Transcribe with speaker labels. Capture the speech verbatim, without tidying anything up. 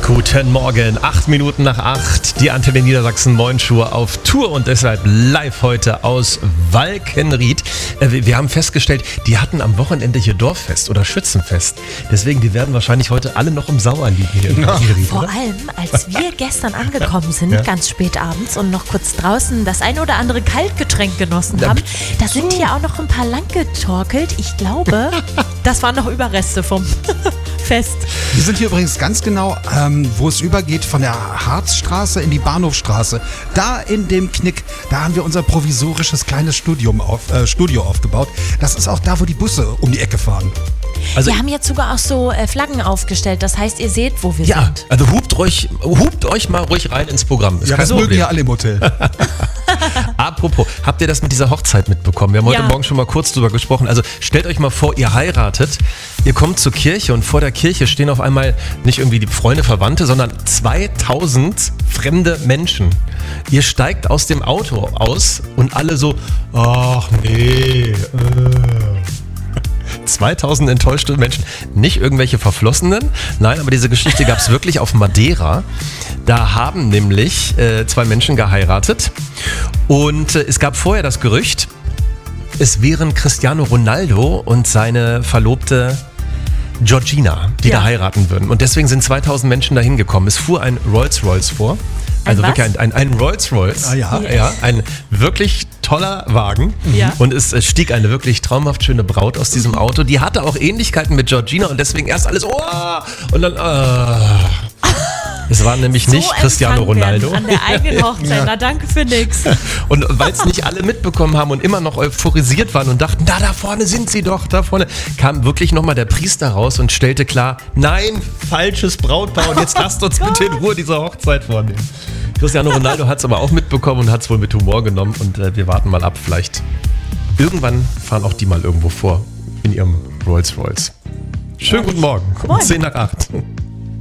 Speaker 1: Guten Morgen, acht Minuten nach acht, die Antenne Niedersachsen Morgenshow auf Tour und deshalb live heute aus Walkenried. Wir haben festgestellt, die hatten am Wochenende hier Dorffest oder Schützenfest. Deswegen, die werden wahrscheinlich heute alle noch im Sauern liegen hier in Walkenried.
Speaker 2: Vor allem, als wir gestern angekommen sind,
Speaker 1: Ja.
Speaker 2: ganz spät abends und noch kurz draußen das ein oder andere Kaltgetränk genossen haben, da sind hier auch noch ein paar lang getorkelt. Ich glaube, das waren noch Überreste vom Fest.
Speaker 3: Wir sind hier übrigens ganz genau, ähm, wo es übergeht von der Harzstraße in die Bahnhofstraße. Da in dem Knick, da haben wir unser provisorisches kleines Studium auf, äh, Studio aufgebaut. Das ist auch da, wo die Busse um die Ecke fahren.
Speaker 1: Also,
Speaker 2: Wir haben jetzt sogar auch so äh, Flaggen aufgestellt. Das heißt, ihr seht, wo wir
Speaker 1: ja,
Speaker 2: sind.
Speaker 1: also hupt euch, hupt euch mal ruhig rein ins Programm. Ist
Speaker 3: Ja,
Speaker 1: kein
Speaker 3: das mögen
Speaker 1: Problem.
Speaker 3: ja alle im Hotel.
Speaker 1: Apropos, habt ihr das mit dieser Hochzeit mitbekommen? Wir haben heute
Speaker 2: Ja.
Speaker 1: Morgen schon mal kurz drüber gesprochen. Also stellt euch mal vor, ihr heiratet, ihr kommt zur Kirche und vor der Kirche stehen auf einmal nicht irgendwie die Freunde, Verwandte, sondern zweitausend fremde Menschen. Ihr steigt aus dem Auto aus und alle so, ach nee, äh. zweitausend enttäuschte Menschen, nicht irgendwelche Verflossenen, nein, aber diese Geschichte gab es wirklich auf Madeira. Da haben nämlich äh, zwei Menschen geheiratet und äh, es gab vorher das Gerücht, es wären Cristiano Ronaldo und seine Verlobte Georgina, die
Speaker 2: Ja.
Speaker 1: da heiraten würden. Und deswegen sind zweitausend Menschen da hingekommen. Es fuhr ein Rolls-Royce vor. Also
Speaker 2: Ein was?
Speaker 1: wirklich ein, ein, ein Rolls-Royce.
Speaker 3: Ah, ja.
Speaker 1: ja. Ein wirklich toller Wagen.
Speaker 2: Ja.
Speaker 1: Und es, es stieg eine wirklich traumhaft schöne Braut aus diesem Auto. Die hatte auch Ähnlichkeiten mit Georgina und deswegen erst alles, oh, und dann, ah. Es war nämlich nicht
Speaker 2: so
Speaker 1: Cristiano
Speaker 2: empfangen werden
Speaker 1: Ronaldo.
Speaker 2: An der eigenen Hochzeit. Na, danke für nix.
Speaker 1: Und weil es nicht alle mitbekommen haben und immer noch euphorisiert waren und dachten, da, da vorne sind sie doch, da vorne, kam wirklich nochmal der Priester raus und stellte klar, nein, falsches Brautpaar und jetzt lasst uns bitte in Ruhe diese Hochzeit vornehmen. Cristiano Ronaldo hat es aber auch mitbekommen und hat es wohl mit Humor genommen und äh, wir warten mal ab, vielleicht irgendwann fahren auch die mal irgendwo vor in ihrem Rolls-Royce. Schönen guten Morgen, um
Speaker 2: Moin.
Speaker 1: zehn nach acht.